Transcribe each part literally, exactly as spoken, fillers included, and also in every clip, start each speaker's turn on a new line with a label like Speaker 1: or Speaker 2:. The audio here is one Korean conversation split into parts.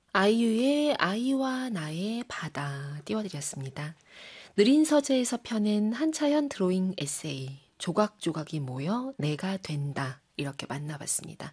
Speaker 1: 아이유의 아이와 나의 바다 띄워드렸습니다. 느린 서재에서 펴낸 한차현 드로잉 에세이 조각조각이 모여 내가 된다 이렇게 만나봤습니다.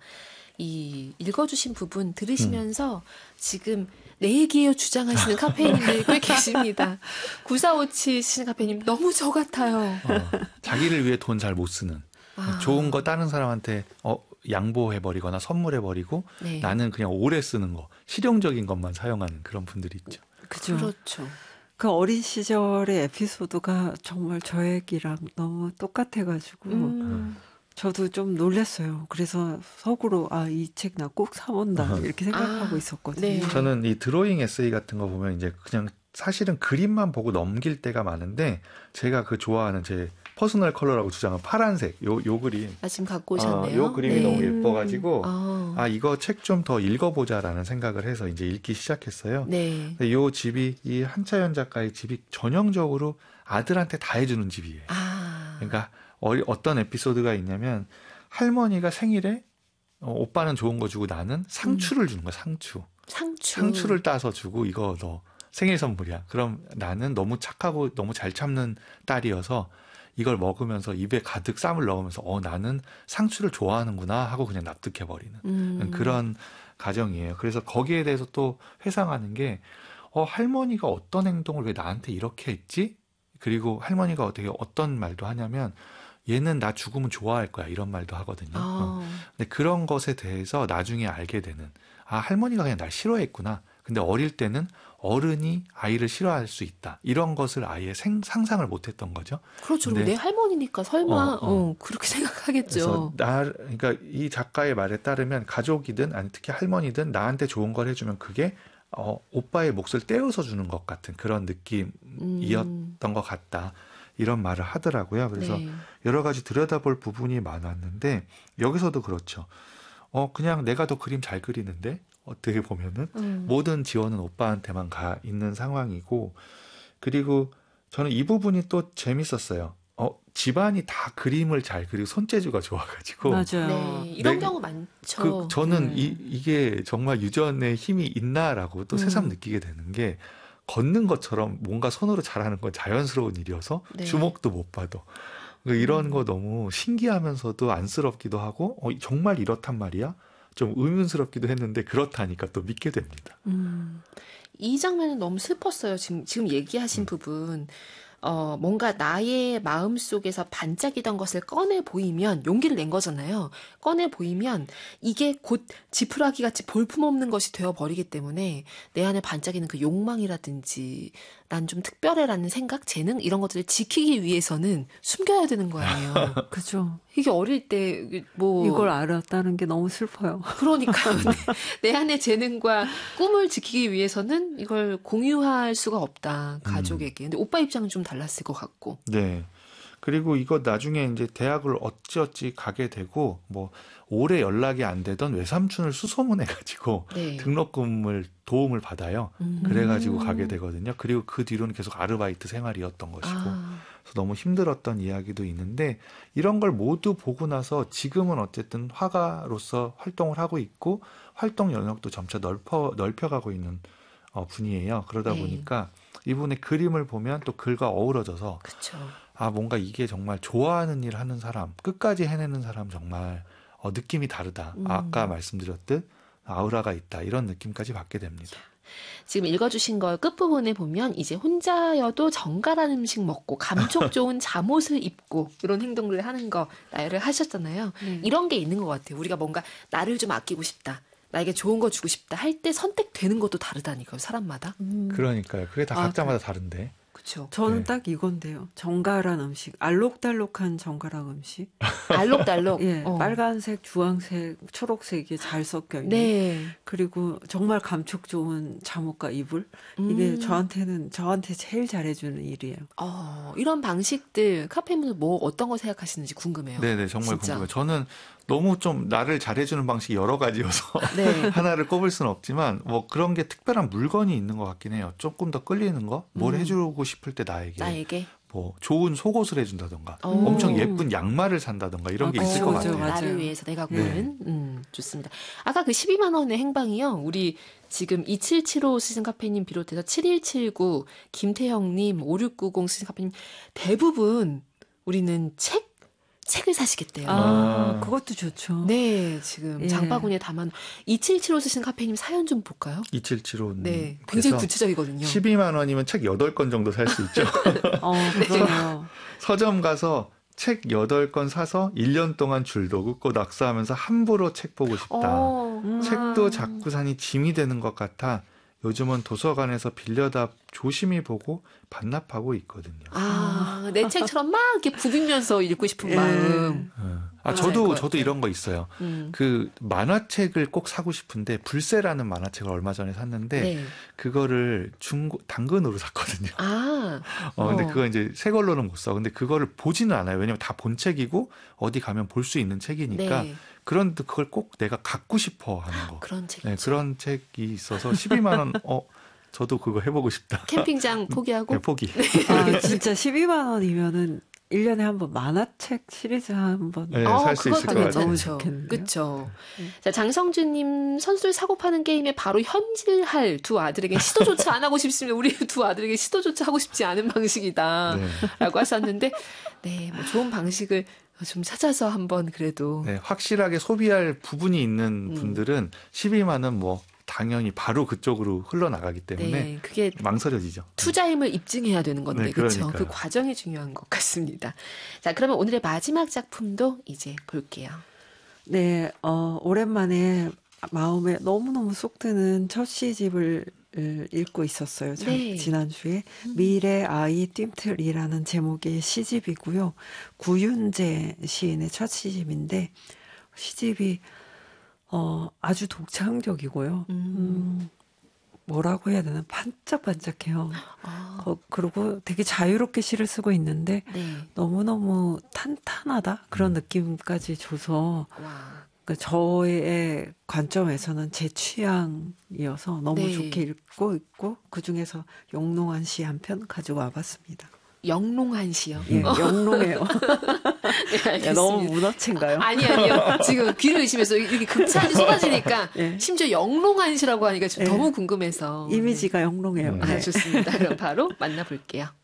Speaker 1: 이 읽어주신 부분 들으시면서 음. 지금 내 얘기예요 주장하시는 카페인님들 꽤 계십니다. 구사오칠 시는 카페인님 너무 저 같아요.
Speaker 2: 어, 자기를 위해 돈 잘 못 쓰는 아. 좋은 거 다른 사람한테 어, 양보해버리거나 선물해버리고 네. 나는 그냥 오래 쓰는 거 실용적인 것만 사용하는 그런 분들이 있죠.
Speaker 1: 그죠? 그렇죠.
Speaker 3: 그 어린 시절의 에피소드가 정말 저 얘기랑 너무 똑같아가지고 음. 저도 좀 놀랐어요. 그래서 속으로 아, 이 책 나 꼭 사본다 이렇게 생각하고 아, 있었거든요. 네.
Speaker 2: 저는 이 드로잉 에세이 같은 거 보면 이제 그냥 사실은 그림만 보고 넘길 때가 많은데 제가 그 좋아하는 제 퍼스널 컬러라고 주장한 파란색 요, 요 그림
Speaker 1: 아, 지금 갖고 오셨네요.
Speaker 2: 어, 요 그림이
Speaker 1: 네.
Speaker 2: 너무 예뻐가지고
Speaker 1: 아.
Speaker 2: 아 이거 책 좀 더 읽어보자라는 생각을 해서 이제 읽기 시작했어요.
Speaker 1: 네.
Speaker 2: 근데 요 집이 이 한차현 작가의 집이 전형적으로 아들한테 다 해주는 집이에요.
Speaker 1: 아.
Speaker 2: 그러니까 어, 어떤 에피소드가 있냐면 할머니가 생일에 어, 오빠는 좋은 거 주고 나는 상추를 음. 주는 거야. 상추.
Speaker 1: 상추.
Speaker 2: 상추를 따서 주고 이거 너 생일 선물이야. 그럼 나는 너무 착하고 너무 잘 참는 딸이어서 이걸 먹으면서 입에 가득 쌈을 넣으면서 어 나는 상추를 좋아하는구나 하고 그냥 납득해버리는
Speaker 1: 음.
Speaker 2: 그런 가정이에요. 그래서 거기에 대해서 또 회상하는 게 어, 할머니가 어떤 행동을 왜 나한테 이렇게 했지? 그리고 할머니가 어떻게 어떤 말도 하냐면 얘는 나 죽으면 좋아할 거야 이런 말도 하거든요.
Speaker 1: 아.
Speaker 2: 어. 근데 그런 것에 대해서 나중에 알게 되는 아 할머니가 그냥 날 싫어했구나. 근데 어릴 때는 어른이 아이를 싫어할 수 있다. 이런 것을 아예 생, 상상을 못했던 거죠.
Speaker 1: 그렇죠. 내 할머니니까 설마 어, 어. 어, 그렇게 생각하겠죠.
Speaker 2: 그래서 나, 그러니까 이 작가의 말에 따르면 가족이든 아니 특히 할머니든 나한테 좋은 걸 해주면 그게 어, 오빠의 몫을 떼어서 주는 것 같은 그런 느낌이었던 음. 것 같다. 이런 말을 하더라고요. 그래서
Speaker 1: 네.
Speaker 2: 여러 가지 들여다볼 부분이 많았는데 여기서도 그렇죠. 어 그냥 내가 더 그림 잘 그리는데 어떻게 보면은
Speaker 1: 음.
Speaker 2: 모든 지원은 오빠한테만 가 있는 상황이고 그리고 저는 이 부분이 또 재밌었어요. 어 집안이 다 그림을 잘 그리고 손재주가 좋아가지고
Speaker 3: 맞아요.
Speaker 1: 네, 이런 내, 경우 많죠.
Speaker 2: 그, 저는
Speaker 1: 네.
Speaker 2: 이, 이게 정말 유전의 힘이 있나라고 또 새삼 음. 느끼게 되는 게 걷는 것처럼 뭔가 손으로 잘하는 건 자연스러운 일이어서
Speaker 1: 네.
Speaker 2: 주목도 못 받아. 이런 거 너무 신기하면서도 안쓰럽기도 하고 어, 정말 이렇단 말이야? 좀 의문스럽기도 했는데 그렇다니까 또 믿게 됩니다.
Speaker 1: 음, 이 장면은 너무 슬펐어요. 지금 지금 얘기하신 음. 부분. 어, 뭔가 나의 마음속에서 반짝이던 것을 꺼내 보이면 용기를 낸 거잖아요. 꺼내 보이면 이게 곧 지푸라기 같이 볼품없는 것이 되어버리기 때문에 내 안에 반짝이는 그 욕망이라든지 난 좀 특별해라는 생각, 재능 이런 것들을 지키기 위해서는 숨겨야 되는 거 아니에요.
Speaker 3: 그죠.
Speaker 1: 이게 어릴 때 뭐
Speaker 3: 이걸 알았다는 게 너무 슬퍼요.
Speaker 1: 그러니까요. 내, 내 안의 재능과 꿈을 지키기 위해서는 이걸 공유할 수가 없다. 가족에게. 근데 오빠 입장은 좀 달랐을 것 같고.
Speaker 2: 네. 그리고 이거 나중에 이제 대학을 어찌어찌 가게 되고 뭐 오래 연락이 안 되던 외삼촌을 수소문해가지고
Speaker 1: 네.
Speaker 2: 등록금을 도움을 받아요.
Speaker 1: 음.
Speaker 2: 그래가지고 가게 되거든요. 그리고 그 뒤로는 계속 아르바이트 생활이었던 것이고
Speaker 1: 아.
Speaker 2: 그래서 너무 힘들었던 이야기도 있는데 이런 걸 모두 보고 나서 지금은 어쨌든 화가로서 활동을 하고 있고 활동 영역도 점차 넓혀 넓혀가고 있는 어, 분이에요. 그러다
Speaker 1: 네.
Speaker 2: 보니까 이분의 그림을 보면 또 글과 어우러져서
Speaker 1: 그쵸.
Speaker 2: 아 뭔가 이게 정말 좋아하는 일 하는 사람 끝까지 해내는 사람 정말 어, 느낌이 다르다.
Speaker 1: 음.
Speaker 2: 아까 말씀드렸듯 아우라가 있다. 이런 느낌까지 받게 됩니다.
Speaker 1: 지금 읽어주신 거 끝부분에 보면 이제 혼자여도 정갈한 음식 먹고 감촉 좋은 잠옷을 입고 이런 행동을 하는 거 나열을 하셨잖아요.
Speaker 3: 네.
Speaker 1: 이런 게 있는 것 같아요. 우리가 뭔가 나를 좀 아끼고 싶다. 나에게 좋은 거 주고 싶다 할 때 선택되는 것도 다르다니까요. 사람마다.
Speaker 3: 음.
Speaker 2: 그러니까요. 그게 다
Speaker 3: 아,
Speaker 2: 각자마다
Speaker 3: 그,
Speaker 2: 다른데.
Speaker 1: 그렇죠.
Speaker 3: 저는
Speaker 2: 네.
Speaker 3: 딱 이건데요. 정갈한 음식, 알록달록한 정갈한 음식.
Speaker 1: 알록달록.
Speaker 3: 예,
Speaker 1: 어.
Speaker 3: 빨간색, 주황색, 초록색이 잘 섞여 있는.
Speaker 1: 네.
Speaker 3: 그리고 정말 감촉 좋은 잠옷과 이불.
Speaker 1: 음.
Speaker 3: 이게 저한테는 저한테 제일 잘해주는 일이에요.
Speaker 1: 어, 이런 방식들 카페문은 뭐 어떤 거 생각하시는지 궁금해요.
Speaker 2: 네네 정말
Speaker 1: 진짜.
Speaker 2: 궁금해요. 저는 너무 좀 나를 잘해주는 방식이 여러 가지여서
Speaker 1: 네.
Speaker 2: 하나를 꼽을 수는 없지만 뭐 그런 게 특별한 물건이 있는 것 같긴 해요. 조금 더 끌리는 거, 뭘
Speaker 1: 음.
Speaker 2: 해주고 싶을 때 나에게,
Speaker 1: 나에게
Speaker 2: 뭐 좋은 속옷을 해준다던가
Speaker 1: 오.
Speaker 2: 엄청 예쁜 양말을 산다던가 이런
Speaker 3: 아,
Speaker 2: 게
Speaker 3: 그쵸,
Speaker 2: 있을 것
Speaker 3: 그쵸,
Speaker 2: 같아요.
Speaker 3: 맞아요.
Speaker 1: 나를 위해서 내가
Speaker 2: 네.
Speaker 1: 고른 음, 좋습니다. 아까 그 십이만 원의 행방이요. 우리 지금 이칠칠오 쓰신 카페님 비롯해서 칠일칠구, 김태형님, 오육구공 쓰신 카페님 대부분 우리는 책 책을 사시겠대요.
Speaker 3: 아,
Speaker 2: 아.
Speaker 3: 그것도 좋죠.
Speaker 1: 네, 지금
Speaker 3: 예.
Speaker 1: 장바구니에 담아 이칠칠오 쓰신 카페님 사연 좀 볼까요?
Speaker 2: 이칠칠오
Speaker 1: 네, 굉장히 구체적이거든요.
Speaker 2: 십이만 원이면 책 여덟 권 정도 살 수 있죠.
Speaker 3: 어, 그러네요.
Speaker 2: 서점 가서 책 여덟 권 사서 일 년 동안 줄도 긋고 낙서하면서 함부로 책 보고 싶다.
Speaker 1: 어,
Speaker 3: 음.
Speaker 2: 책도 자꾸 사니 짐이 되는 것 같아 요즘은 도서관에서 빌려다 조심히 보고 반납하고 있거든요.
Speaker 1: 아, 내 책처럼 막 이렇게 부비면서 읽고 싶은
Speaker 3: 예.
Speaker 1: 마음.
Speaker 2: 아,
Speaker 1: 그럴 것
Speaker 2: 저도,
Speaker 1: 같아요.
Speaker 2: 저도 이런 거 있어요.
Speaker 1: 음.
Speaker 2: 그 만화책을 꼭 사고 싶은데 불새라는 만화책을 얼마 전에 샀는데
Speaker 1: 네.
Speaker 2: 그거를 중고 당근으로 샀거든요.
Speaker 1: 아,
Speaker 2: 어, 근데
Speaker 1: 어.
Speaker 2: 그거 이제 새 걸로는 못 사. 근데 그거를 보지는 않아요. 왜냐면 다 본책이고 어디 가면 볼 수 있는 책이니까.
Speaker 1: 네.
Speaker 2: 그런데 그걸 꼭 내가 갖고 싶어 하는 거.
Speaker 1: 그런 책.
Speaker 2: 네, 그런 책이 있어서 십이만 원, 어, 저도 그거 해보고 싶다.
Speaker 1: 캠핑장 포기하고.
Speaker 2: 네, 포기.
Speaker 3: 아, 진짜 십이만 원이면은 일 년에 한 번 만화책 시리즈 한번
Speaker 2: 네,
Speaker 1: 어,
Speaker 2: 살 수 있을 것
Speaker 1: 그것도
Speaker 2: 같아요.
Speaker 3: 너무
Speaker 1: 괜찮죠.
Speaker 3: 좋겠네요.
Speaker 1: 그렇죠.
Speaker 3: 네.
Speaker 1: 자, 장성준님 선수들 사고 파는 게임에 바로 현질할 두 아들에게 시도조차 안 하고 싶습니다. 우리 두 아들에게 시도조차 하고 싶지 않은 방식이다라고
Speaker 2: 네.
Speaker 1: 하셨는데, 네, 뭐 좋은 방식을 좀 찾아서 한번 그래도.
Speaker 2: 네, 확실하게 소비할 부분이 있는
Speaker 1: 음.
Speaker 2: 분들은 십이만 원 뭐 당연히 바로 그쪽으로 흘러나가기 때문에
Speaker 1: 네, 그게
Speaker 2: 망설여지죠.
Speaker 1: 투자임을 입증해야 되는 건데,
Speaker 2: 네,
Speaker 1: 그렇죠.
Speaker 2: 그러니까요.
Speaker 1: 그 과정이 중요한 것 같습니다. 자, 그러면 오늘의 마지막 작품도 이제 볼게요.
Speaker 3: 네, 어, 오랜만에 마음에 너무너무 쏙 드는 첫 시집을 읽고 있었어요. 저-
Speaker 1: 네.
Speaker 3: 지난주에. 미래 아이 뜀틀이라는 제목의 시집이고요. 구윤재 시인의 첫 시집인데 시집이 어, 아주 독창적이고요.
Speaker 1: 음.
Speaker 3: 음, 뭐라고 해야 되나? 반짝반짝해요.
Speaker 1: 아,
Speaker 3: 어, 그리고 되게 자유롭게 시를 쓰고 있는데
Speaker 1: 네.
Speaker 3: 너무너무 탄탄하다? 그런 느낌까지 줘서
Speaker 1: 와.
Speaker 3: 그 저의 관점에서는 제 취향이어서 너무
Speaker 1: 네.
Speaker 3: 좋게 읽고 있고 그중에서 영롱한 시 한 편 가지고 와봤습니다.
Speaker 1: 영롱한 시요.
Speaker 3: 예, 영롱해요.
Speaker 1: 네, 알겠습니다.
Speaker 3: 야, 너무 문어체인가요?
Speaker 1: 아니, 아니요. 지금 귀를 의심해서 이렇게 극찬이 쏟아지니까
Speaker 3: 예.
Speaker 1: 심지어 영롱한 시라고 하니까 좀
Speaker 3: 예.
Speaker 1: 너무 궁금해서.
Speaker 3: 이미지가 영롱해요.
Speaker 2: 네.
Speaker 1: 네. 아,
Speaker 3: 네.
Speaker 1: 좋습니다. 그럼 바로 만나볼게요.